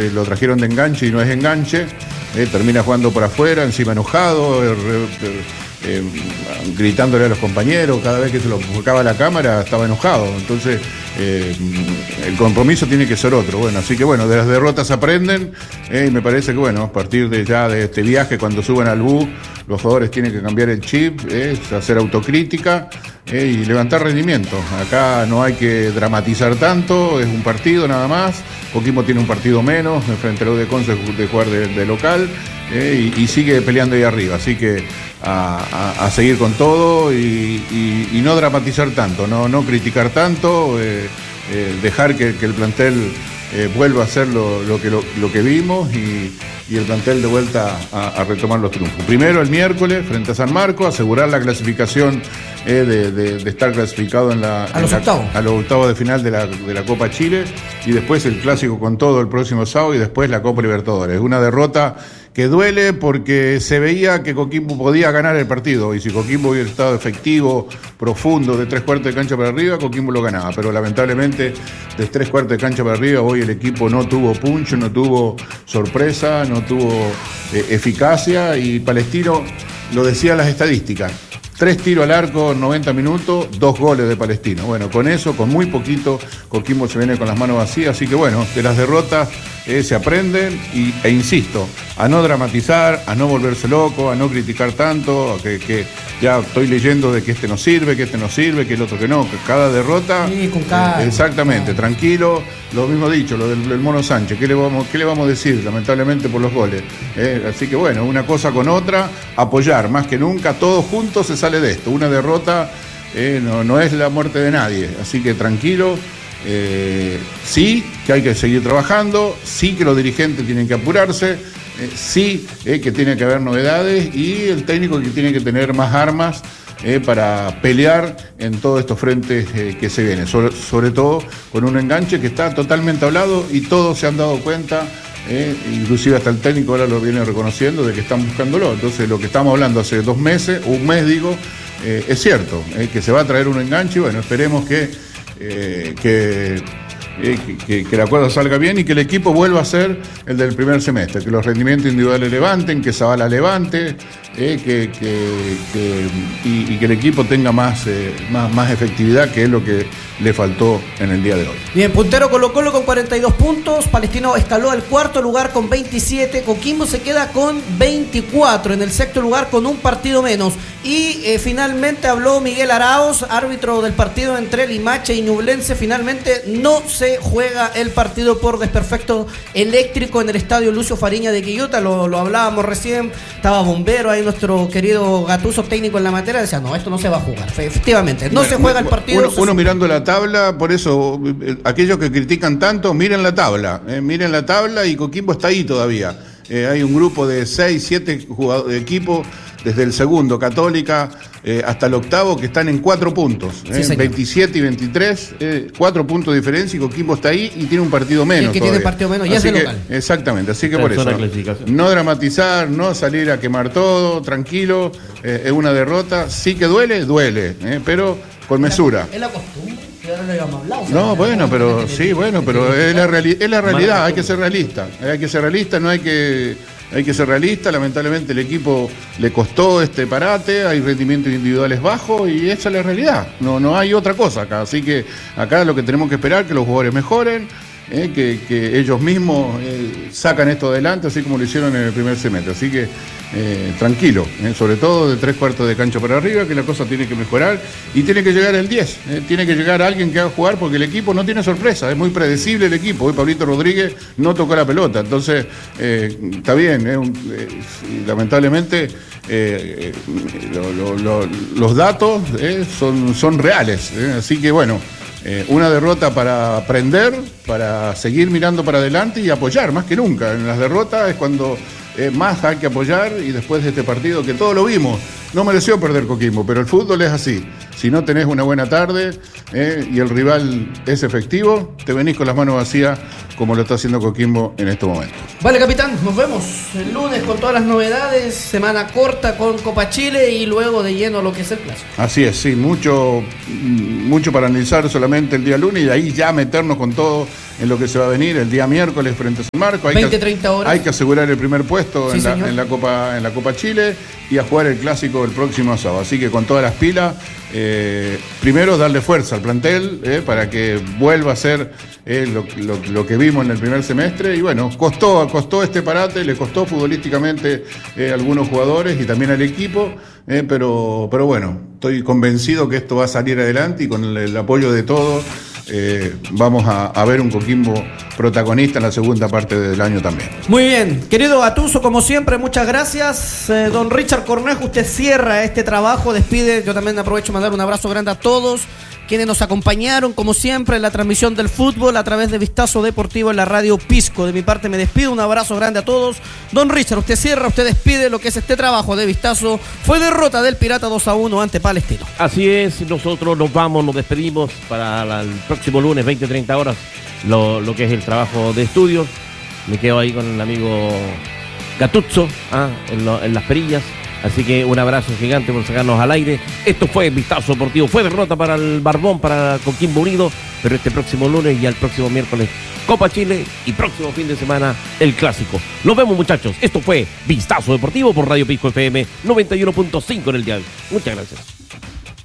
lo trajeron de enganche y no es enganche, termina jugando por afuera, encima enojado, gritándole a los compañeros, cada vez que se lo enfocaba la cámara estaba enojado. Entonces el compromiso tiene que ser otro. Bueno, así que bueno, de las derrotas aprenden, y me parece que bueno, a partir de este viaje, cuando suban al bus, los jugadores tienen que cambiar el chip, hacer autocrítica y levantar rendimiento. Acá no hay que dramatizar tanto, es un partido nada más. Coquimbo tiene un partido menos frente a los de Conce de jugar de local, y sigue peleando ahí arriba, así que a seguir con todo y no dramatizar tanto, no criticar tanto, dejar que el plantel vuelva a hacer lo que vimos y el plantel de vuelta a retomar los triunfos. Primero el miércoles frente a San Marcos, asegurar la clasificación de estar clasificado a los octavos de final de la Copa Chile, y después el clásico con todo el próximo sábado, y después la Copa Libertadores. Una derrota que duele porque se veía que Coquimbo podía ganar el partido, y si Coquimbo hubiera estado efectivo, profundo, de 3/4 de cancha para arriba, Coquimbo lo ganaba, pero lamentablemente de 3/4 de cancha para arriba hoy el equipo no tuvo punch, no tuvo sorpresa, no tuvo eficacia, y Palestino lo decían las estadísticas: 3 tiros al arco, 90 minutos, 2 goles de Palestino. Bueno, con eso, con muy poquito, Coquimbo se viene con las manos vacías. Así que bueno, de las derrotas se aprenden, e insisto, a no dramatizar, a no volverse loco, a no criticar tanto, que ya estoy leyendo de que este no sirve, que el otro que no, que cada derrota... Sí, con calma. Exactamente, tranquilo. Lo mismo dicho, lo del Mono Sánchez, ¿qué le vamos a decir? Lamentablemente por los goles. Así que bueno, una cosa con otra, apoyar más que nunca, todos juntos se sale de esto. Una derrota no es la muerte de nadie, así que tranquilo. Sí que hay que seguir trabajando, sí que los dirigentes tienen que apurarse, sí que tiene que haber novedades, y el técnico que tiene que tener más armas para pelear en todos estos frentes que se vienen, sobre todo con un enganche que está totalmente hablado y todos se han dado cuenta, inclusive hasta el técnico ahora lo viene reconociendo, de que están buscándolo. Entonces lo que estamos hablando hace 2 meses, un mes digo, es cierto, que se va a traer un enganche, y bueno, esperemos que el acuerdo salga bien y que el equipo vuelva a ser el del primer semestre, que los rendimientos individuales levanten, que Zavala levante, y que el equipo tenga más efectividad, que es lo que le faltó en el día de hoy. Bien, puntero Colo-Colo con 42 puntos, Palestino escaló al 4º lugar con 27, Coquimbo se queda con 24 en el 6º lugar con un partido menos, y finalmente habló Miguel Arauz, árbitro del partido entre Limache y Ñublense. Finalmente no se juega el partido por desperfecto eléctrico en el estadio Lucio Fariña de Quillota, lo hablábamos recién, estaba Bombero ahí, nuestro querido Gattuso, técnico en la materia, decía, no, esto no se va a jugar, efectivamente, no se juega el partido. Uno mirando la tabla, por eso aquellos que critican tanto, miren la tabla, y Coquimbo está ahí todavía. Hay un grupo de 6, 7 equipos, desde el segundo, Católica, hasta el octavo, que están en 4 puntos. Sí, 27 y 23, 4 puntos de diferencia, y Coquimbo está ahí y tiene un partido menos. El que todavía tiene partido menos ya es el local. Exactamente, así que por eso, no dramatizar, no salir a quemar todo, tranquilo, es una derrota, sí que duele, pero con mesura. Es la costumbre. No, bueno, pero sí, bueno, pero es la realidad, hay que ser realista, no hay que ser realista. Lamentablemente el equipo le costó este parate, hay rendimientos individuales bajos, y esa es la realidad, no hay otra cosa acá. Así que acá lo que tenemos que esperar es que los jugadores mejoren, que ellos mismos sacan esto adelante, así como lo hicieron en el primer semestre. Así que tranquilo, sobre todo de 3/4 de cancha para arriba, que la cosa tiene que mejorar, y tiene que llegar el 10, tiene que llegar alguien que haga jugar, porque el equipo no tiene sorpresa, es muy predecible el equipo. Hoy Pablito Rodríguez no tocó la pelota, entonces está bien, lamentablemente los datos son reales, así que bueno, una derrota para aprender, para seguir mirando para adelante y apoyar más que nunca. En las derrotas es cuando más hay que apoyar, y después de este partido, que todos lo vimos, No mereció perder Coquimbo, pero el fútbol es así. Si no tenés una buena tarde y el rival es efectivo, te venís con las manos vacías como lo está haciendo Coquimbo en este momento. Vale, capitán, nos vemos el lunes con todas las novedades, semana corta con Copa Chile y luego de lleno lo que es el clásico. Así es, sí, mucho para analizar solamente el día lunes y ahí ya meternos con todo en lo que se va a venir el día miércoles frente a San Marcos. 20-30 horas. Hay que asegurar el primer puesto Sí, en la Copa Chile y a jugar el clásico el próximo sábado. Así que con todas las pilas, primero darle fuerza al plantel para que vuelva a ser lo que vimos en el primer semestre. Y bueno, costó este parate, le costó futbolísticamente a algunos jugadores y también al equipo, pero bueno, estoy convencido que esto va a salir adelante y con el apoyo de todos. Vamos a ver un Coquimbo protagonista en la segunda parte del año también. Muy bien, querido Gattuso, como siempre, muchas gracias. Don Richard Cornejo, usted cierra este trabajo, despide. Yo también aprovecho de mandar un abrazo grande a todos quienes nos acompañaron, como siempre, en la transmisión del fútbol a través de Vistazo Deportivo en la radio Pisco. De mi parte me despido, un abrazo grande a todos. Don Richard, usted cierra, usted despide lo que es este trabajo de Vistazo. Fue derrota del Pirata 2-1 ante Palestino. Así es, nosotros nos vamos, nos despedimos para el próximo lunes, 20-30 horas, lo que es el trabajo de estudio. Me quedo ahí con el amigo Gattuso en las perillas. Así que un abrazo gigante por sacarnos al aire. Esto fue Vistazo Deportivo. Fue derrota para el Barbón, para Coquimbo Unido. Pero este próximo lunes y el próximo miércoles Copa Chile. Y próximo fin de semana el Clásico. Nos vemos, muchachos. Esto fue Vistazo Deportivo por Radio Pisco FM 91.5 en el día de hoy. Muchas gracias.